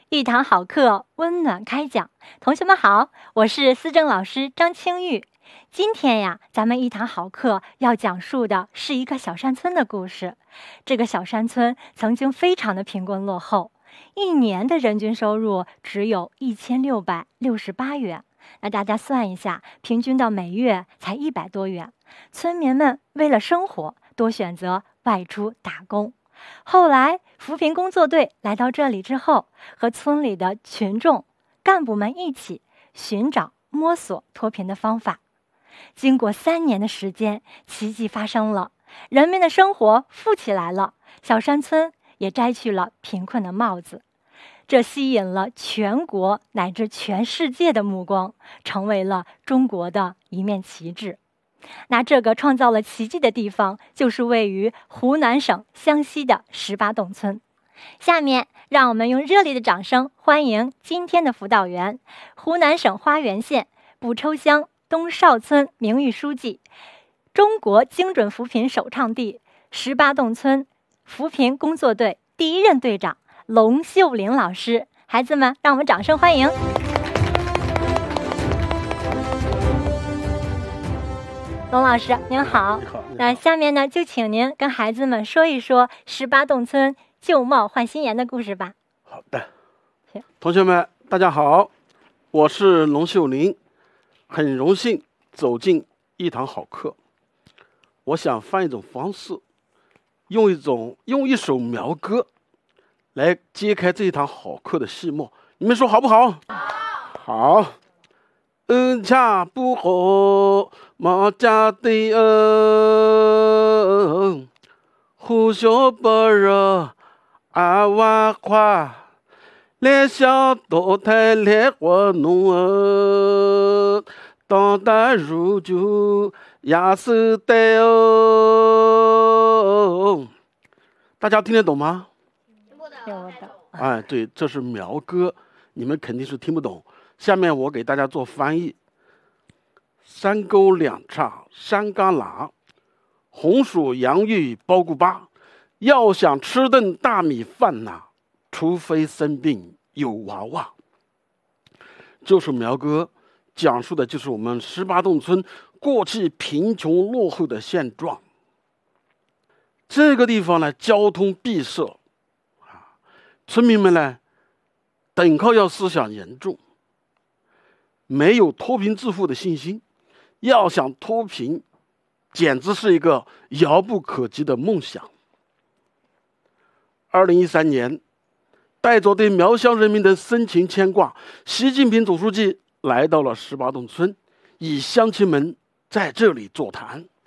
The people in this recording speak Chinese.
一堂好课，温暖开讲。同学们好，我是思政老师张清玉。今天呀，咱们一堂好课要讲述的是一个小山村的故事。这个小山村曾经非常的贫困落后，一年的人均收入只有1668元。那大家算一下，平均到每月才100多元。村民们为了生活，多选择外出打工。后来扶贫工作队来到这里之后，和村里的群众干部们一起寻找摸索脱贫的方法。经过3年的时间，奇迹发生了，人们的生活富起来了，小山村也摘去了贫困的帽子。这吸引了全国乃至全世界的目光，成为了中国的一面旗帜。那这个创造了奇迹的地方，就是位于湖南省湘西的18洞村。下面让我们用热烈的掌声欢迎今天的辅导员，湖南省花垣县卜抽乡东邵村名誉书记，中国精准扶贫首倡地18洞村扶贫工作队第1任队长龙秀玲老师。孩子们，让我们掌声欢迎。龙老师您好。那下面呢，就请您跟孩子们说一说18洞村旧貌换新颜的故事吧。 好的，同学们大家好，我是龙秀玲，很荣幸走进一堂好课。我想换一种方式，用一首苗歌来揭开这一堂好课的序幕，你们说好不好？好。恩家不好，毛家的恩，呼小白热2万块，来想到台来活农儿，当代如酒压手袋哦。大家听得懂吗？ 听不懂。 哎，对，这是苗歌，你们肯定是听不懂。下面我给大家做翻译。3沟2岔山旮旯，红薯洋芋包谷粑，要想吃顿大米饭呐，除非生病有娃娃。这首苗歌讲述的就是我们18洞村过去贫穷落后的现状。这个地方呢，交通闭塞村民们呢，等靠要思想严重，没有脱贫致富的信心，要想脱贫简直是一个遥不可及的梦想。2013年，带着对苗乡人民的深情牵挂，习近平总书记来到了18洞村，与乡亲们在这里座谈。